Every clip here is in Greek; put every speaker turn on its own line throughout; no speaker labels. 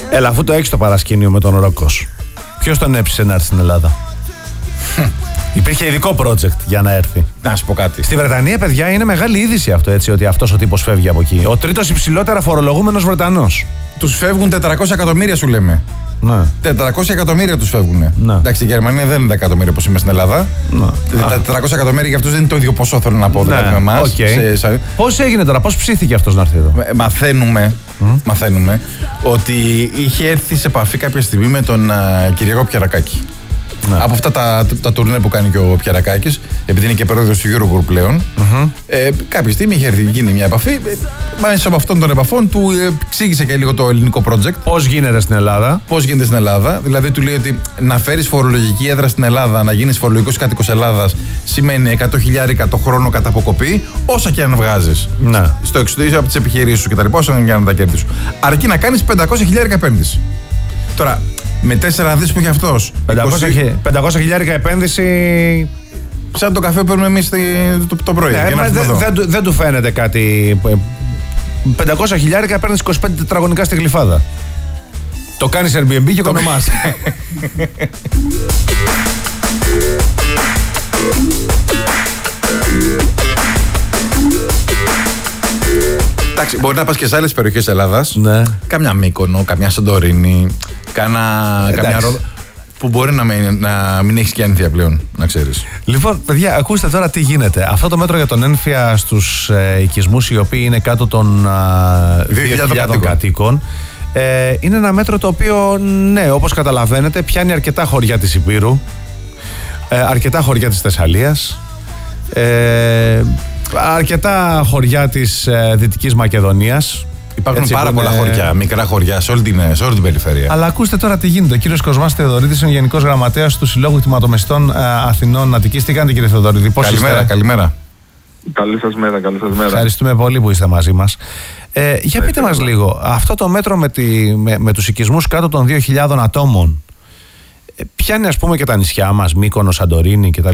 Έλα, αφού το έχεις το παρασκήνιο με τον Ρόκος, ποιος τον έψησε να έρθει στην Ελλάδα? Υπήρχε ειδικό project για να έρθει.
Να σου πω κάτι.
Στη Βρετανία, παιδιά, είναι μεγάλη είδηση αυτό, έτσι, ότι αυτός ο τύπος φεύγει από εκεί. Ο τρίτος υψηλότερα φορολογούμενος Βρετανός.
Τους φεύγουν 400 εκατομμύρια, σου λέμε.
Ναι.
400 εκατομμύρια τους φεύγουν.
Ναι.
Εντάξει, η Γερμανία δεν είναι 10 εκατομμύρια όπως είμαι στην Ελλάδα.
Ναι.
Τα 400 εκατομμύρια για αυτούς δεν είναι το ίδιο ποσό, θέλω να πω, δηλαδή, με εμάς.
Okay. Πώς έγινε τώρα, πώς ψήθηκε αυτός να έρθει εδώ?
Μαθαίνουμε ότι είχε έρθει σε επαφή κάποια στιγμή με τον Κυριάκο Πιερακάκη. Ναι. Από αυτά τα τουρνέ που κάνει και ο Πιερακάκης, επειδή είναι και πρόεδρος του Eurogroup πλέον, κάποια στιγμή είχε γίνει μια επαφή. Μάλιστα από αυτών των επαφών του εξήγησε και λίγο το ελληνικό project.
Πώς γίνεται στην Ελλάδα.
Δηλαδή του λέει ότι να φέρεις φορολογική έδρα στην Ελλάδα, να γίνεις φορολογικός κάτοικος Ελλάδας, σημαίνει 100.000 το χρόνο κατά αποκοπή, όσα και αν βγάζεις.
Ναι.
Στο εξωτερικό από τις επιχειρήσεις σου κτλ. Όσα και αν τα κέρδη σου. Αρκεί να κάνεις 500.000 επένδυση. Τώρα, με 4 δις που έχει αυτός.
500.000 επένδυση.
Σαν το καφέ που παίρνουμε εμείς το πρωί.
Δεν του φαίνεται κάτι. 500.000 παίρνεις 25 τετραγωνικά στη Γλυφάδα. Το κάνεις Airbnb και το ονομάς.
Εντάξει, μπορεί να πας και σε άλλες περιοχές της Ελλάδας.
Ναι.
Κάμια Μύκονο, καμιά Σαντορίνη, καμιά Ρόδο. Που μπορεί να μην έχεις και ένφια πλέον, να ξέρεις.
Λοιπόν, παιδιά, ακούστε τώρα τι γίνεται. Αυτό το μέτρο για τον ένφια στους οικισμούς οι οποίοι είναι κάτω των 2.000 κατοίκων είναι ένα μέτρο το οποίο, ναι, όπως καταλαβαίνετε, πιάνει αρκετά χωριά της Ηπείρου, αρκετά χωριά της Θεσσαλίας, αρκετά χωριά της Δυτικής Μακεδονίας.
Υπάρχουν πάρα πολλά χωριά, μικρά χωριά σε όλη την περιφέρεια.
Αλλά ακούστε τώρα τι γίνεται. Ο κύριος Κοσμάς Θεοδωρίδης είναι Γενικός Γραμματέας του Συλλόγου Κτηματομεσιτών Αθηνών Αττικής. Τι κάνετε, κύριε Θεοδωρίδη?
Καλημέρα.
Καλή σας μέρα.
Ευχαριστούμε πολύ που είστε μαζί μας. Για πείτε μας λίγο, αυτό το μέτρο με τους οικισμούς κάτω των 2.000 ατόμων πιάνει, ας πούμε, και τα νησιά μας, Μύκονο, Σαντορίνη κτλ?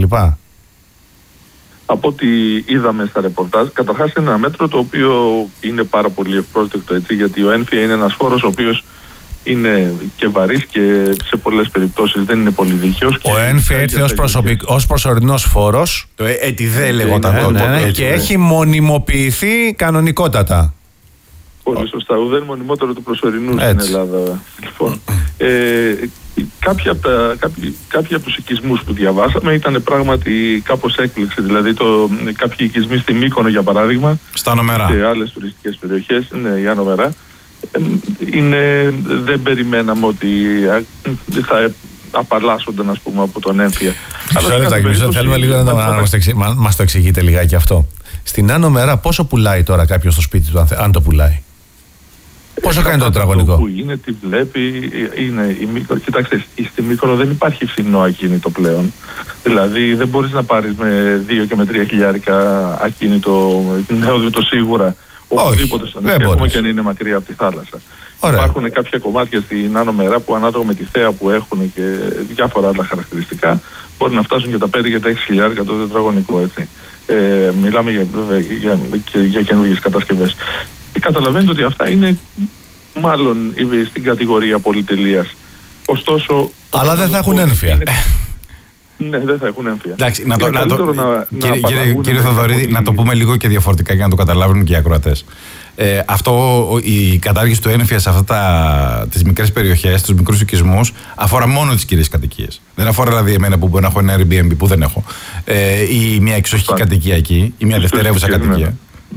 Από ό,τι είδαμε στα ρεπορτάζ, καταρχάς είναι ένα μέτρο το οποίο είναι πάρα πολύ ευπρόσδεκτο, έτσι, γιατί ο ένφια είναι ένας φόρος ο οποίος είναι και βαρύς και σε πολλές περιπτώσεις δεν είναι πολύ δίκαιος.
Ο ένφια ήρθε ως προσωρινός φόρος.
Το ΕΤΙΔΕ λέγονταν τότε.
Και έχει μονιμοποιηθεί κανονικότατα.
Πολύ σωστά. Ουδέν μονιμότερο του προσωρινού στην Ελλάδα. Λοιπόν, κάποιοι από τους οικισμούς που διαβάσαμε ήταν πράγματι κάπως έκπληξη. Δηλαδή κάποιοι οικισμοί στη Μύκονο, για παράδειγμα,
στα Άνω Μερά,
σε άλλες τουριστικές περιοχές, η Άνω Μερά, δεν περιμέναμε ότι θα απαλλάσσονταν, ας πούμε, από τον ένφια.
Θέλουμε λίγο να μας το εξηγείτε λιγάκι αυτό. Στην Άνω Μερά πόσο πουλάει τώρα κάποιος στο σπίτι του, αν το πουλάει? Πόσο κάνει το τετραγωνικό?
Που είναι, τι βλέπει, είναι η Μύκονο. Κοιτάξτε, στη Μύκονο δεν υπάρχει φθηνό ακίνητο πλέον. Δηλαδή δεν μπορείς να πάρεις με 2 και με 3 χιλιάρικα ακίνητο νεόδυτο σίγουρα. Οπουδήποτε στο νησί, ακόμα και αν είναι μακριά από τη θάλασσα. Ωραία. Υπάρχουν κάποια κομμάτια στην Άνω Μερά που, ανάλογα με τη θέα που έχουν και διάφορα άλλα χαρακτηριστικά, μπορεί να φτάσουν και τα 5 και τα 6 χιλιάρικα το τετραγωνικό, έτσι. Μιλάμε για καινούργιες κατασκευές. Καταλαβαίνετε ότι αυτά είναι μάλλον στην κατηγορία πολυτελείας. Ωστόσο...
Αλλά δεν θα έχουν ένφια.
Ναι, δεν θα έχουν ένφια.
Εντάξει, κύριε Θεοδωρίδη, να το πούμε λίγο και διαφορετικά για να το καταλάβουν και οι ακροατές. Η κατάργηση του ένφια σε τις μικρές περιοχές, τους μικρούς οικισμούς, αφορά μόνο τις κυρίες κατοικίες. Δεν αφορά δηλαδή εμένα που μπορεί να έχω ένα Airbnb που δεν έχω, ή μια εξοχική κατοικία εκεί, ή μια δευτερεύουσα κατοικία.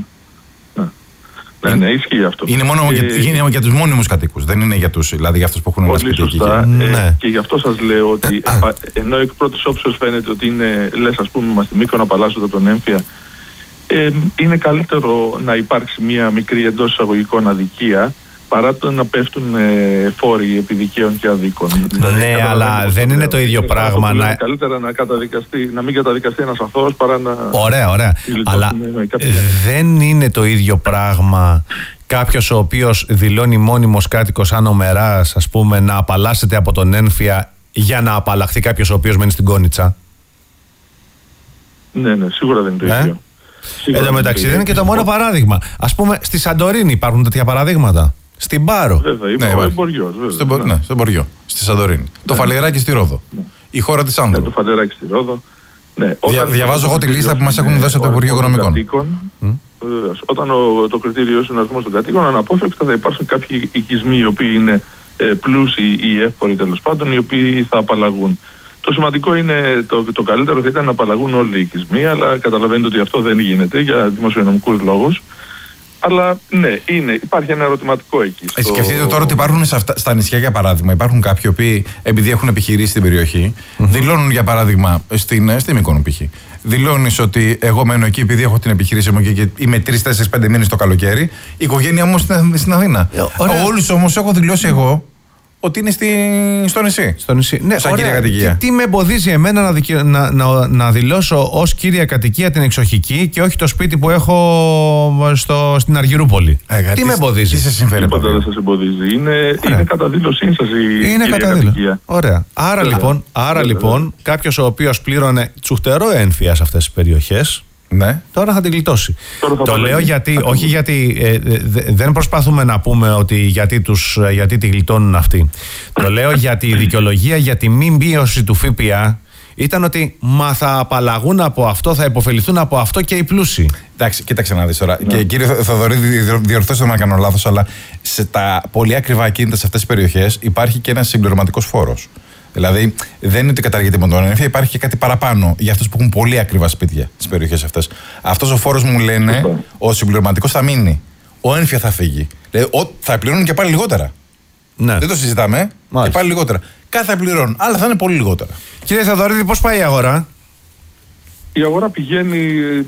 Ναι, ισχύει αυτό.
Είναι μόνο για τους μόνιμους κατοίκους, δεν είναι για δηλαδή για αυτούς που έχουν ένα σπίτι εκεί.
Και γι' αυτό σας λέω ότι ενώ εκ πρώτης όψεως φαίνεται ότι είναι, λες, ας πούμε, μας τη Μύκονο απαλλάσσονται από τον ένφια, είναι καλύτερο να υπάρξει μια μικρή εντός εισαγωγικών αδικία παρά το να πέφτουν φόροι επί δικαίων και αδίκων.
Ναι, αλλά δεν είναι το ίδιο πράγμα.
Είναι καλύτερα να μην καταδικαστεί ένας αθώος παρά να...
Ωραία. Αλλά δεν είναι το ίδιο πράγμα κάποιος ο οποίος δηλώνει μόνιμος κάτοικος Άνω Μεράς, ας πούμε, να απαλλάσσεται από τον ένφια για να απαλλαχθεί κάποιος ο οποίος μένει στην Κόνιτσα.
Ναι, σίγουρα δεν είναι το ίδιο.
Εν τω μεταξύ δεν είναι και το μόνο παράδειγμα. Ας πούμε, στη Σαντορίνη υπάρχουν τέτοια παραδείγματα. Στην Πάρο.
Βέβαια, είμαι Εμποριός.
Στο Εμποριό, στη Σαντορίνη. Το Φαλεράκι στη Ρόδο. Η χώρα της Άνδρου.
Το Φαλεράκι στη Ρόδο. Ναι.
Διαβάζω εγώ τη λίστα που μας έχουν δώσει από το Υπουργείο Οικονομικών.
Όταν το κριτήριο συναρμός των κατοίκων, αναπόφευκτα θα υπάρξουν κάποιοι οικισμοί οι οποίοι είναι πλούσιοι ή εύποροι τέλος πάντων, οι οποίοι θα απαλλαγούν. Το σημαντικό είναι, το καλύτερο θα ήταν να απαλλαγούν όλοι οι οικισμοί, αλλά καταλαβαίνετε ότι αυτό δεν γίνεται για δημοσιονομικούς λόγους. Αλλά ναι, υπάρχει ένα ερωτηματικό εκεί.
Σκεφτείτε τώρα ότι υπάρχουν στα νησιά, για παράδειγμα, υπάρχουν κάποιοι οποίοι, επειδή έχουν επιχειρήσει στην περιοχή, δηλώνουν, για παράδειγμα, στη Μύκονο π.χ. Δηλώνεις ότι εγώ μένω εκεί επειδή έχω την επιχείρηση μου και είμαι 3-4-5 μήνες το καλοκαίρι, η οικογένειά μου στην Αθήνα. Όλους όμως έχω δηλώσει εγώ ότι είναι στο νησί.
Στο νησί. Ναι,
σαν κύρια κατοικία.
Τι με εμποδίζει εμένα να δηλώσω ως κύρια κατοικία την εξοχική και όχι το σπίτι που έχω στην Αργυρούπολη? Τι με εμποδίζει?
Τι σε συμφέρει?
Τίποτα δεν σας εμποδίζει. Είναι κατά δήλωσή σας η κύρια κατοικία.
Ωραία. Άρα λοιπόν κάποιος ο οποίος πλήρωνε τσουχτερό ένφια σε αυτές τις περιοχές, ναι, τώρα θα την γλιτώσει. Το λέω όχι γιατί δεν προσπαθούμε να πούμε ότι γιατί τη γλιτώνουν αυτοί. Το λέω γιατί η δικαιολογία για τη μη μείωση του ΦΠΑ ήταν ότι θα απαλλαγούν από αυτό, θα υποφεληθούν από αυτό και οι πλούσιοι.
Εντάξει, κοίταξε να δεις τώρα. Ναι. Και κύριε Θοδωρίδη, διορθώστε με να κάνω λάθος, αλλά σε τα πολύ ακριβά ακίνητα σε αυτές τις περιοχές υπάρχει και ένας συμπληρωματικός φόρος. Δηλαδή, δεν είναι ότι καταργείται με τον ένφια, υπάρχει και κάτι παραπάνω για αυτούς που έχουν πολύ ακριβά σπίτια στις περιοχές αυτές. Αυτός ο φόρος, μου λένε, ο συμπληρωματικός θα μείνει. Ο ένφια θα φύγει. Δηλαδή, θα πληρώνουν και πάλι λιγότερα. Ναι. Δεν το συζητάμε. Και πάλι λιγότερα. Κάθε θα πληρώνουν, αλλά θα είναι πολύ λιγότερα.
Κύριε Θεοδωρίδη, πώς πάει η αγορά?
Η αγορά πηγαίνει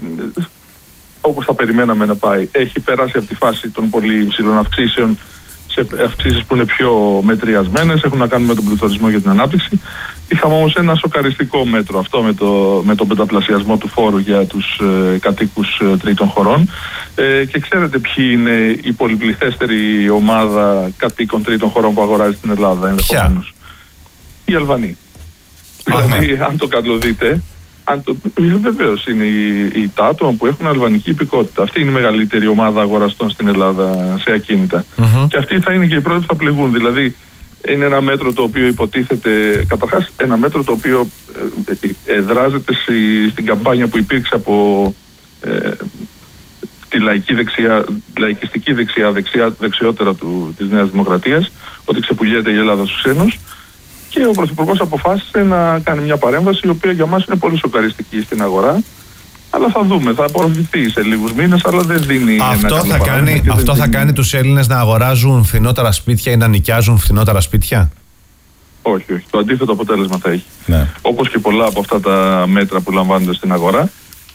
όπως θα περιμέναμε να πάει. Έχει περάσει από τη φάση των πολύ υψηλών αυξήσεων σε αυξήσεις που είναι πιο μετριασμένες, έχουν να κάνουν με τον πληθωρισμό για την ανάπτυξη. Είχαμε όμως ένα σοκαριστικό μέτρο αυτό με τον πενταπλασιασμό του φόρου για τους κατοίκους τρίτων χωρών. Και ξέρετε ποιοι είναι η πολυπληθέστερη ομάδα κατοίκων τρίτων χωρών που αγοράζει στην Ελλάδα ενδεχομένως? Οι Αλβανοί. Δηλαδή, αν το καλοδείτε, βεβαίως είναι τα άτομα που έχουν αλβανική υπηκότητα. Αυτή είναι η μεγαλύτερη ομάδα αγοραστών στην Ελλάδα σε ακίνητα. Και αυτοί θα είναι και οι πρώτοι που θα πληγούν. Δηλαδή, είναι ένα μέτρο το οποίο υποτίθεται, καταρχάς, ένα μέτρο το οποίο εδράζεται στην καμπάνια που υπήρξε από τη λαϊκιστική δεξιότερα της Νέας Δημοκρατίας, ότι ξεπουλιέται η Ελλάδα στους ξένους. Και ο Πρωθυπουργός αποφάσισε να κάνει μια παρέμβαση η οποία για μας είναι πολύ σοκαριστική στην αγορά. Αλλά θα δούμε, θα απορροφηθεί σε λίγους μήνες, αλλά δεν δίνει.
Αυτό θα κάνει τους Έλληνες να αγοράζουν φθηνότερα σπίτια ή να νοικιάζουν φθηνότερα σπίτια?
Όχι. Το αντίθετο αποτέλεσμα θα έχει. Ναι. Όπως και πολλά από αυτά τα μέτρα που λαμβάνονται στην αγορά.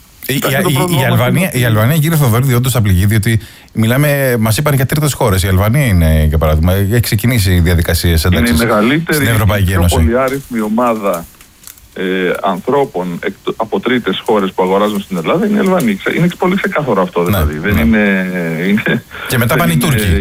Η Αλβανία, κύριε Θοδωρίδη, όντως απληγεί, διότι μας είπαν για τρίτες χώρες. Η Αλβανία είναι, για παράδειγμα, έχει ξεκινήσει οι διαδικασίες ένταξης στην Ευρωπαϊκή Ένωση.
Είναι η μεγαλύτερη και πιο πολυάριθμη ομάδα ανθρώπων από τρίτες χώρες που αγοράζουν στην Ελλάδα είναι οι Αλβανοί. Είναι πολύ ξεκάθαρο αυτό, δηλαδή. Ναι, δεν είναι.
Και μετά πάνε οι Τούρκοι.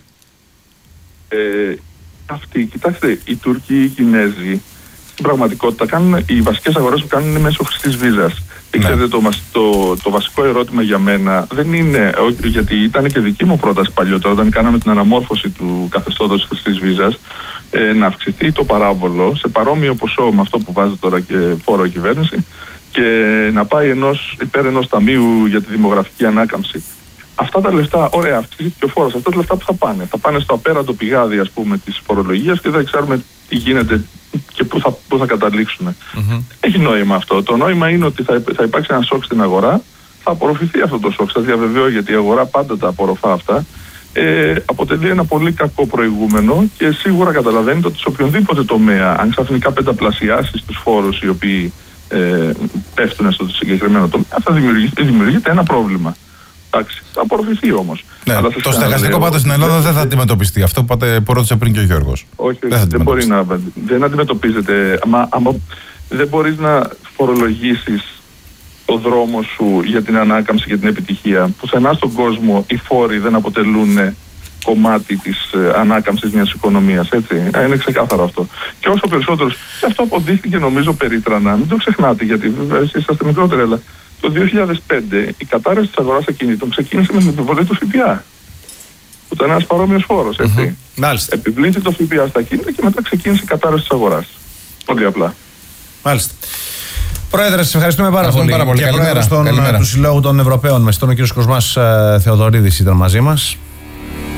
Κοιτάξτε, οι Τούρκοι, οι Κινέζοι, στην πραγματικότητα οι βασικές αγορές που κάνουν είναι μέσω χρηστής βίζας. Και ξέρετε, το βασικό ερώτημα για μένα δεν είναι, γιατί ήταν και δική μου πρόταση παλιότερα όταν κάναμε την αναμόρφωση του καθεστώτος της χρηστής βίζας, να αυξηθεί το παράβολο σε παρόμοιο ποσό με αυτό που βάζει τώρα και φόρο η κυβέρνηση και να πάει υπέρ ενός ταμείου για τη δημογραφική ανάκαμψη. Αυτά τα λεφτά, ωραία, αυξήθηκε ο φόρος, αυτά τα λεφτά που θα πάνε στο απέραντο πηγάδι, ας πούμε, της φορολογίας και δεν ξέρουμε τι γίνεται και πού θα καταλήξουν. Έχει νόημα αυτό. Το νόημα είναι ότι θα υπάρξει ένα σοκ στην αγορά, θα απορροφηθεί αυτό το σοκ. Σας διαβεβαιώ, γιατί η αγορά πάντα τα απορροφά αυτά. Αποτελεί ένα πολύ κακό προηγούμενο και σίγουρα καταλαβαίνετε ότι σε οποιονδήποτε τομέα, αν ξαφνικά πενταπλασιάσεις τους φόρους οι οποίοι πέφτουν στο συγκεκριμένο τομέα, θα δημιουργείται ένα πρόβλημα. Εντάξει, θα απορροφηθεί όμως.
Ναι, το στεγαστικό πάντως στην Ελλάδα δεν θα αντιμετωπιστεί. Αυτό που ρώτησε πριν και ο Γιώργος.
Όχι, δεν αντιμετωπίζεται. Δεν μπορείς να φορολογήσεις το δρόμο σου για την ανάκαμψη και την επιτυχία. Πουθενά στον κόσμο οι φόροι δεν αποτελούν κομμάτι της ανάκαμψης μιας οικονομίας. Έτσι. Είναι ξεκάθαρο αυτό. Και όσο περισσότερο. Και αυτό αποδείχθηκε νομίζω περίτρανα. Μην το ξεχνάτε, γιατί βέβαια εσείς είσαστε μικρότεροι, αλλά το 2005 η κατάρρευση της αγοράς ακινήτων ξεκίνησε με την επιβολή του ΦΠΑ. Που ήταν ένας παρόμοιος φόρος, έτσι.
Μάλιστα.
Επιβλήθη το ΦΠΑ στα ακίνητα και μετά ξεκίνησε η κατάρρευση της αγοράς. Πολύ απλά.
Μάλιστα. Πρόεδρε, σας ευχαριστούμε πάρα πολύ.
Καλημέρα.
Του Συλλόγου των Ευρωπαίων Μεσητών, ο κ. Κοσμάς Θεοδωρίδης ήταν μαζί μας.